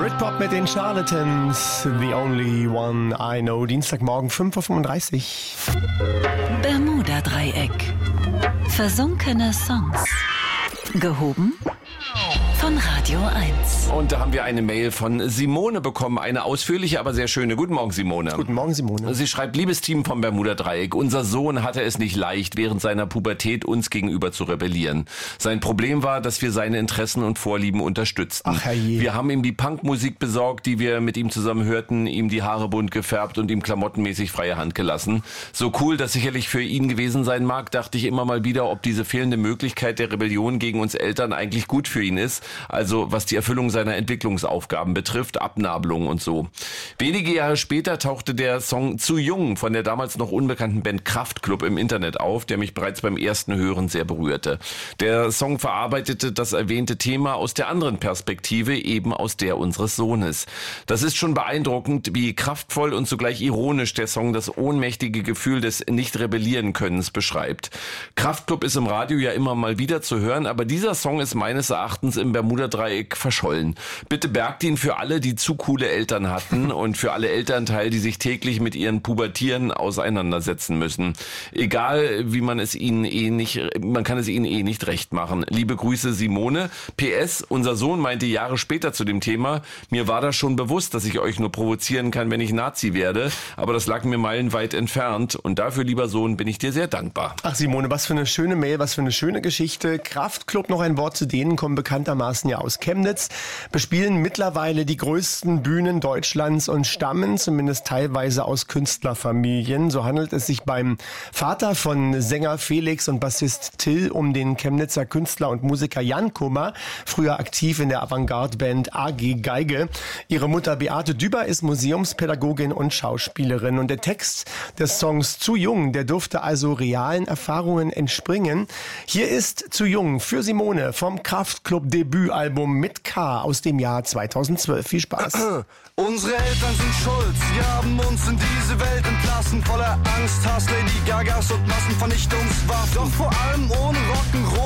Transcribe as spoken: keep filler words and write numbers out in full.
Britpop mit den Charlatans, The Only One I Know. Dienstagmorgen fünf Uhr fünfunddreißig. Bermuda-Dreieck. Versunkene Songs. Gehoben von Radio eins. Und da haben wir eine Mail von Simone bekommen, eine ausführliche, aber sehr schöne. Guten Morgen, Simone. Guten Morgen, Simone. Sie schreibt: Liebes Team vom Bermuda-Dreieck, unser Sohn hatte es nicht leicht, während seiner Pubertät uns gegenüber zu rebellieren. Sein Problem war, dass wir seine Interessen und Vorlieben unterstützten. Ach, herrje. Wir haben ihm die Punkmusik besorgt, die wir mit ihm zusammen hörten, ihm die Haare bunt gefärbt und ihm klamottenmäßig freie Hand gelassen. So cool das sicherlich für ihn gewesen sein mag, dachte ich immer mal wieder, ob diese fehlende Möglichkeit der Rebellion gegen uns Eltern eigentlich gut für ihn ist. Also was die Erfüllung seiner Entwicklungsaufgaben betrifft, Abnabelung und so. Wenige Jahre später tauchte der Song Zu Jung von der damals noch unbekannten Band Kraftklub im Internet auf, der mich bereits beim ersten Hören sehr berührte. Der Song verarbeitete das erwähnte Thema aus der anderen Perspektive, eben aus der unseres Sohnes. Das ist schon beeindruckend, wie kraftvoll und zugleich ironisch der Song das ohnmächtige Gefühl des Nicht-Rebellieren-Könnens beschreibt. Kraftklub ist im Radio ja immer mal wieder zu hören, aber dieser Song ist meines Erachtens im Bermuda-Dreieck verschollen. Bitte bergt ihn für alle, die zu coole Eltern hatten und für alle Elternteile, die sich täglich mit ihren Pubertieren auseinandersetzen müssen. Egal, wie man es ihnen eh nicht, man kann es ihnen eh nicht recht machen. Liebe Grüße, Simone. P S, unser Sohn meinte Jahre später zu dem Thema: Mir war das schon bewusst, dass ich euch nur provozieren kann, wenn ich Nazi werde, aber das lag mir meilenweit entfernt und dafür, lieber Sohn, bin ich dir sehr dankbar. Ach Simone, was für eine schöne Mail, was für eine schöne Geschichte. Kraftklub, noch ein Wort zu denen, kommen bekanntermaßen ja aus Chemnitz, bespielen mittlerweile die größten Bühnen Deutschlands und stammen zumindest teilweise aus Künstlerfamilien. So handelt es sich beim Vater von Sänger Felix und Bassist Till um den Chemnitzer Künstler und Musiker Jan Kummer, früher aktiv in der Avantgarde-Band A G Geige. Ihre Mutter Beate Düber ist Museumspädagogin und Schauspielerin. Und der Text des Songs Zu Jung, der durfte also realen Erfahrungen entspringen. Hier ist Zu Jung für Simone vom Kraftklub-Debütalbum mit K aus dem Jahr zweitausendzwölf. Viel Spaß. Unsere Eltern sind schuld, sie haben uns in diese Welt entlassen, voller Angst, Hass, Lady Gagas und Massenvernichtungswaffen. Doch vor allem ohne Rock'n'Roll